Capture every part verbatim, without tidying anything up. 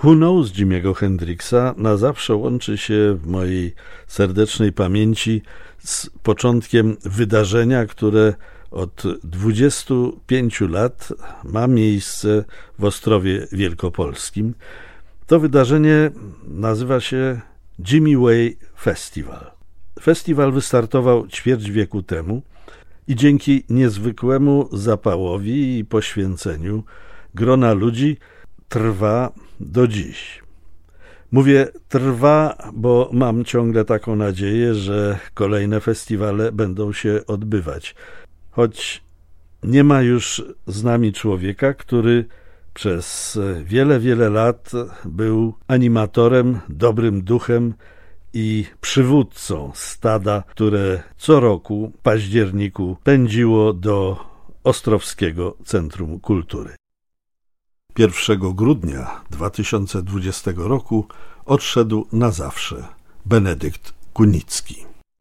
Who Knows Jimiego Hendrixa na zawsze łączy się w mojej serdecznej pamięci z początkiem wydarzenia, które od dwudziestu pięciu lat ma miejsce w Ostrowie Wielkopolskim. To wydarzenie nazywa się Jimmy Way Festival. Festiwal wystartował ćwierć wieku temu i dzięki niezwykłemu zapałowi i poświęceniu grona ludzi trwa do dziś. Mówię trwa, bo mam ciągle taką nadzieję, że kolejne festiwale będą się odbywać. Choć nie ma już z nami człowieka, który przez wiele, wiele lat był animatorem, dobrym duchem i przywódcą stada, które co roku w październiku pędziło do Ostrowskiego Centrum Kultury. pierwszego grudnia dwa tysiące dwudziestego roku odszedł na zawsze Benedykt Kunicki.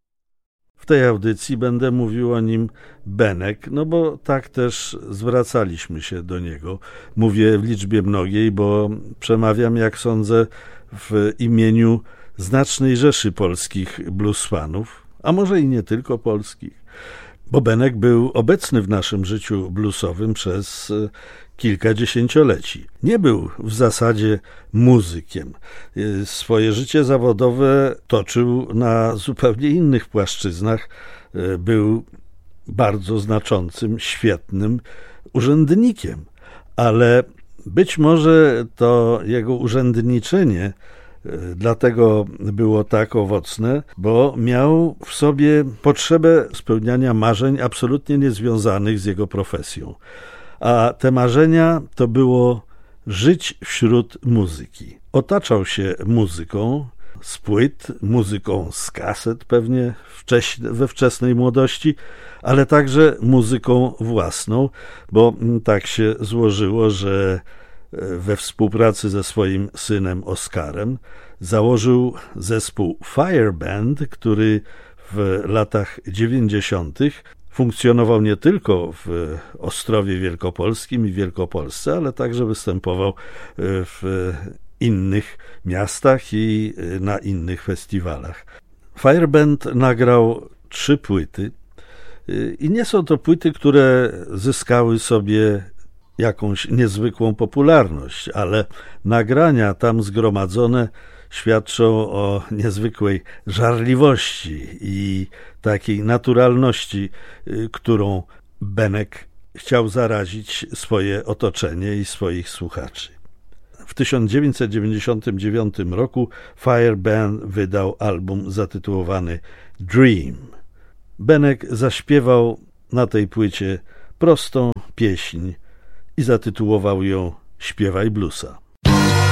W tej audycji będę mówił o nim Benek, no bo tak też zwracaliśmy się do niego. Mówię w liczbie mnogiej, bo przemawiam, jak sądzę, w imieniu znacznej rzeszy polskich bluesfanów, a może i nie tylko polskich, bo Benek był obecny w naszym życiu bluesowym przez kilka dziesięcioleci. Nie był w zasadzie muzykiem. Swoje życie zawodowe toczył na zupełnie innych płaszczyznach. Był bardzo znaczącym, świetnym urzędnikiem, ale być może to jego urzędniczenie dlatego było tak owocne, bo miał w sobie potrzebę spełniania marzeń absolutnie niezwiązanych z jego profesją. A te marzenia to było żyć wśród muzyki. Otaczał się muzyką z płyt, muzyką z kaset pewnie wcześniej, we wczesnej młodości, ale także muzyką własną, bo tak się złożyło, że we współpracy ze swoim synem Oskarem założył zespół Fire Band, który w latach dziewięćdziesiątych funkcjonował nie tylko w Ostrowie Wielkopolskim i Wielkopolsce, ale także występował w innych miastach i na innych festiwalach. Fire Band nagrał trzy płyty i nie są to płyty, które zyskały sobie jakąś niezwykłą popularność, ale nagrania tam zgromadzone świadczą o niezwykłej żarliwości i takiej naturalności, którą Benek chciał zarazić swoje otoczenie i swoich słuchaczy. W tysiąc dziewięćset dziewięćdziesiątym dziewiątym roku Fire Band wydał album zatytułowany Dream. Benek zaśpiewał na tej płycie prostą pieśń i zatytułował ją Śpiewaj bluesa.